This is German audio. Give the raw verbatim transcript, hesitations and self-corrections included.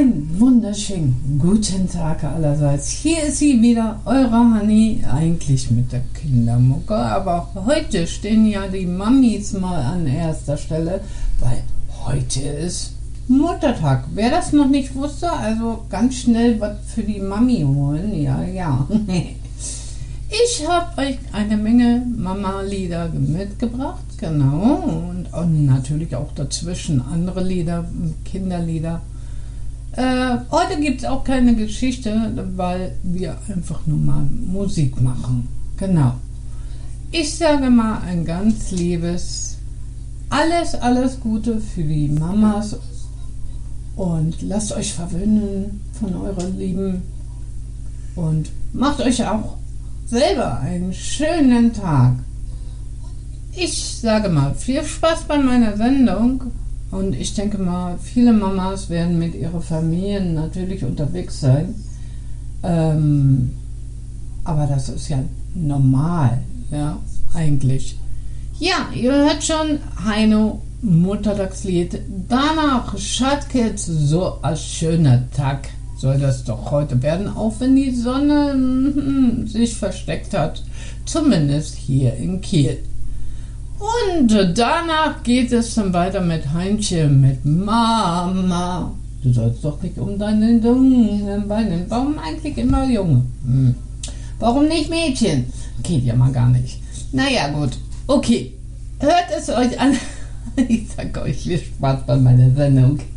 Einen wunderschönen guten Tag allerseits. Hier ist sie wieder, eure Hanni, eigentlich mit der Kindermucke. Aber heute stehen ja die Mamis mal an erster Stelle, weil heute ist Muttertag. Wer das noch nicht wusste, also ganz schnell was für die Mami holen. Ja, ja. Ich habe euch eine Menge Mama-Lieder mitgebracht, genau. Und, und natürlich auch dazwischen andere Lieder, Kinderlieder. Äh, heute gibt es auch keine Geschichte, weil wir einfach nur mal Musik machen. Genau. Ich sage mal ein ganz liebes Alles, alles Gute für die Mamas und lasst euch verwöhnen von euren Lieben und macht euch auch selber einen schönen Tag. Ich sage mal viel Spaß bei meiner Sendung. Und ich denke mal, viele Mamas werden mit ihren Familien natürlich unterwegs sein. Ähm, aber das ist ja normal, ja, eigentlich. Ja, ihr hört schon Heino Muttertagslied. Danach Schatzkids, so ein schöner Tag soll das doch heute werden, auch wenn die Sonne mm, sich versteckt hat. Zumindest hier in Kiel. Und danach geht es dann weiter mit Heinchen, mit Mama. Du sollst doch nicht um deine jungen Beine. Warum eigentlich immer Junge? Hm. Warum nicht Mädchen? Geht ja mal gar nicht. Naja, gut. Okay. Hört es euch an. Ich sag euch viel Spaß bei meiner Sendung.